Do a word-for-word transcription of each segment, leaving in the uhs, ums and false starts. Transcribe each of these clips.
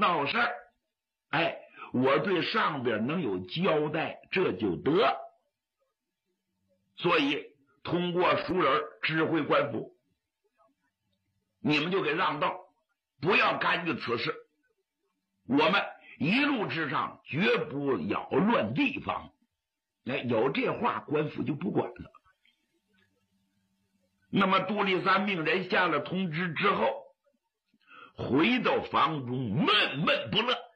闹事儿，哎，我对上边能有交代，这就得。所以通过熟人指挥官府，你们就给让道，不要干预此事。我们一路之上绝不扰乱地方。哎，有这话，官府就不管了。那么杜立三命人下了通知之后，回到房中闷闷不乐，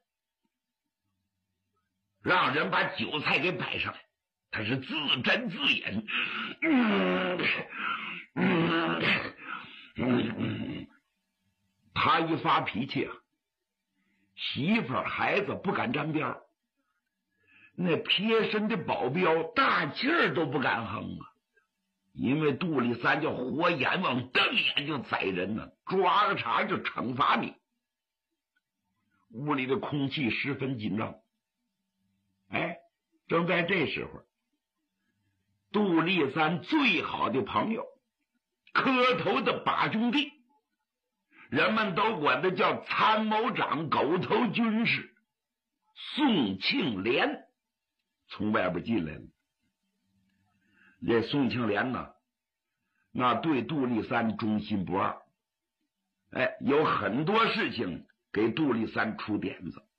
让人把酒菜给摆上来，他是自斟自饮。嗯嗯嗯，他一发脾气啊，媳妇儿孩子不敢沾边，那贴身的保镖大气儿都不敢哼啊，因为杜立三叫火眼往瞪眼就宰人呢，抓个茬就惩罚你。屋里的空气十分紧张。哎，正在这时候，杜立三最好的朋友，磕头的把兄弟，人们都管他叫参谋长狗头军师宋庆龄，从外边进来了。这宋庆龄呢，那对杜立三忠心不二，哎，有很多事情给杜立三出点子。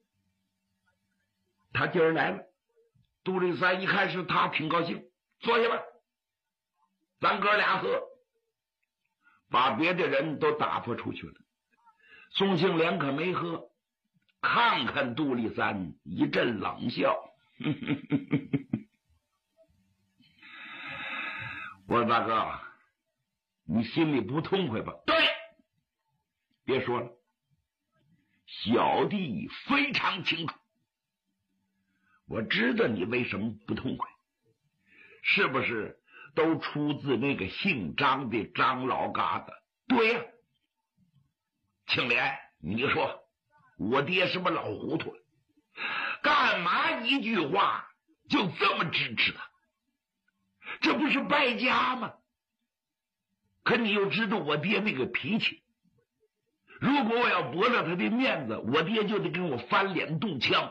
他今儿来了，杜立三一看是他，挺高兴，坐下吧，咱哥俩喝，把别的人都打发出去了。宋庆龄可没喝，看看杜立三一阵冷笑。我说大哥，你心里不痛快吧？对，别说了，小弟非常清楚，我知道你为什么不痛快，是不是都出自那个姓张的张老疙瘩？对呀、啊，庆莲，你说我爹是不是老糊涂了？干嘛一句话就这么支持他？这不是败家吗？可你又知道我爹那个脾气，如果我要驳了他的面子，我爹就得跟我翻脸动枪。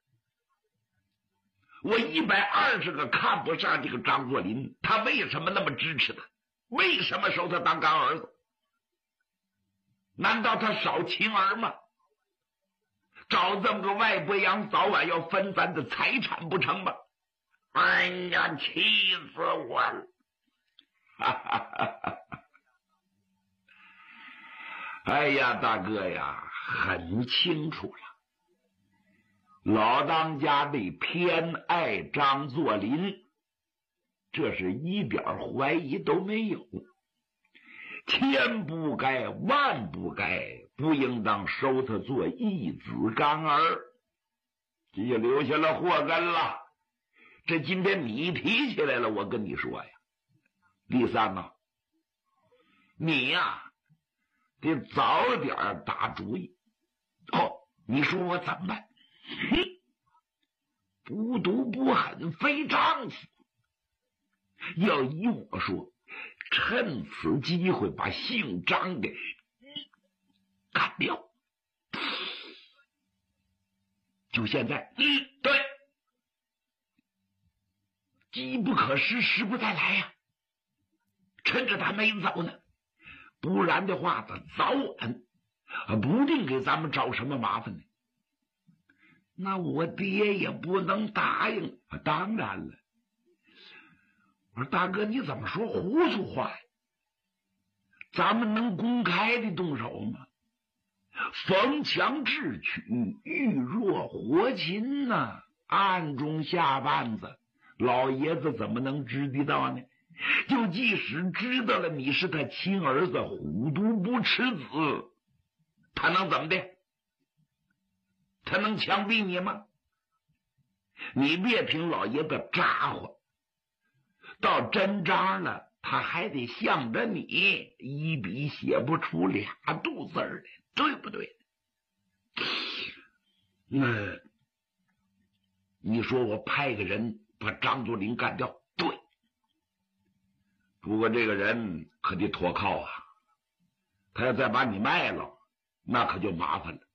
我一百二十个看不上这个张作霖，他为什么那么支持他？为什么收他当干儿子？难道他少亲儿吗？找这么个外伯养，早晚要分咱的财产不成吗？哎呀，气死我了！哈哈哈哈！哎呀，大哥呀，很清楚了，老当家的偏爱张作霖，这是一点怀疑都没有，千不该万不该，不应当收他做义子干儿，这就留下了祸根了。这今天你提起来了，我跟你说呀，第三呢，你呀得早点打主意。哦，你说我怎么办？哼，不毒不狠非丈夫。要依我说，趁此机会把姓张给干掉。就现在，嗯，对。机不可失，时不再来呀、啊！趁着他没走呢，不然的话，他早晚不定给咱们找什么麻烦呢。那我爹也不能答应。当然了，我说大哥，你怎么说糊涂话呀？咱们能公开的动手吗？逢强智取，遇弱活擒呐、啊，暗中下绊子。老爷子怎么能知得到呢？就即使知道了你是他亲儿子，虎毒不吃子，他能怎么的？他能枪毙你吗？你别听老爷子咋呼，到真章了，他还得向着你一笔写不出俩度字来，对不对？那你说我派个人把张作霖干掉，对。不过这个人可得脱靠啊，他要再把你卖了，那可就麻烦了。